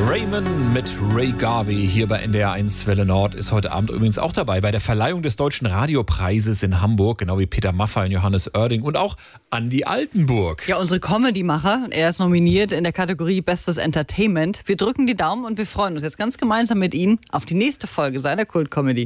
Raymond mit Ray Garvey hier bei NDR 1 Welle Nord ist heute Abend übrigens auch dabei bei der Verleihung des Deutschen Radiopreises in Hamburg, genau wie Peter Maffay und Johannes Oerding und auch Andi Altenburg. Ja, unsere Comedy-Macher, er ist nominiert in der Kategorie Bestes Entertainment. Wir drücken die Daumen und wir freuen uns jetzt ganz gemeinsam mit Ihnen auf die nächste Folge seiner Kult-Comedy.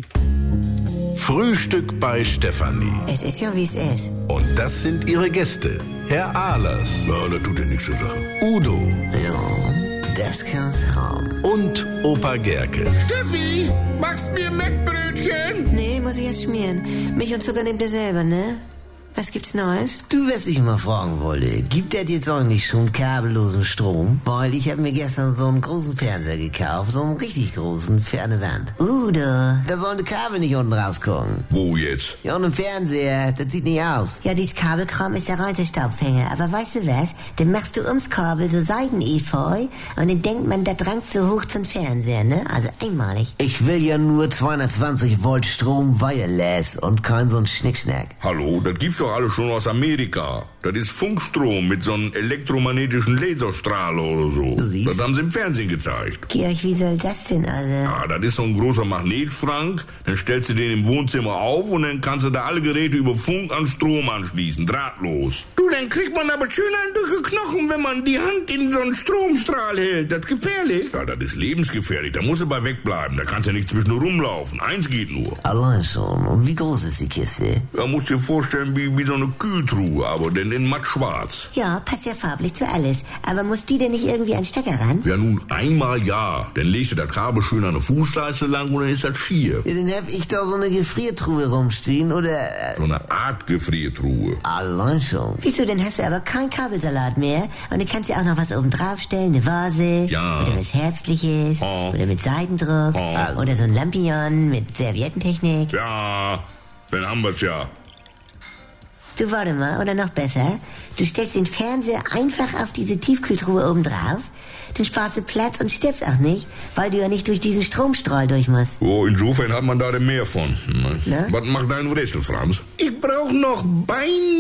Frühstück bei Stefanie. Es ist ja, wie es ist. Und das sind ihre Gäste. Herr Ahlers. Ja, das tut ja nichts zur Sache. Udo. Ja, das kann's haben. Und Opa Gerke. Steffi, machst mir Mettbrötchen? Nee, muss ich erst schmieren. Milch und Zucker nehmt ihr selber, ne? Was gibt's Neues? Du, was ich mal fragen wollte, gibt das jetzt eigentlich schon kabellosen Strom? Weil ich habe mir gestern so einen großen Fernseher gekauft, so einen richtig großen, für eine Wand. Udo, da sollen die Kabel nicht unten rauskommen. Wo jetzt? Ja, und im Fernseher, das sieht nicht aus. Ja, dieses Kabelkram ist der Reiterstaubfänger, aber weißt du was? Dann machst du ums Kabel so Seidenefeu und dann denkt man, das rankt so hoch zum Fernseher, ne? Also einmalig. Ich will ja nur 220 Volt Strom wireless und kein so ein Schnickschnack. Hallo, das gibt's doch alles schon aus Amerika. Das ist Funkstrom mit so einem elektromagnetischen Laserstrahl oder so. Du siehst. Das haben sie im Fernsehen gezeigt. Georg, wie soll das denn also? Ja, das ist so ein großer Magnetschrank. Dann stellst du den im Wohnzimmer auf und dann kannst du da alle Geräte über Funk an Strom anschließen, drahtlos. Du, dann kriegt man aber schön einen durch die Knochen, wenn man die Hand in so einen Stromstrahl hält. Das ist gefährlich. Ja, das ist lebensgefährlich. Da musst du bei wegbleiben. Da kannst du ja nicht zwischendurch rumlaufen. Eins geht nur. Allein schon. Und wie groß ist die Kiste? Ja, musst dir vorstellen, wie so eine Kühltruhe, aber denn in matt schwarz. Ja, passt ja farblich zu alles. Aber muss die denn nicht irgendwie an den Stecker ran? Ja, nun, einmal ja. Dann legst du das Kabel schön an der Fußleiste lang und dann ist das schier. Ja, dann hab ich da so eine Gefriertruhe rumstehen, oder? So eine Art Gefriertruhe. Allein schon. Wieso, denn hast du aber kein Kabelsalat mehr? Und du kannst ja auch noch was oben draufstellen, eine Vase. Ja. Oder was Herbstliches. Oh. Oder mit Seitendruck. Oh. Oder so ein Lampion mit Serviettentechnik. Ja, dann haben wir's ja. Du, warte mal, oder noch besser, du stellst den Fernseher einfach auf diese Tiefkühltruhe oben drauf, dann sparst du Platz und stirbst auch nicht, weil du ja nicht durch diesen Stromstrahl durch musst. Oh, insofern hat man da denn mehr von. Na? Was macht dein Rätsel, Franz? Ich brauch noch Bein.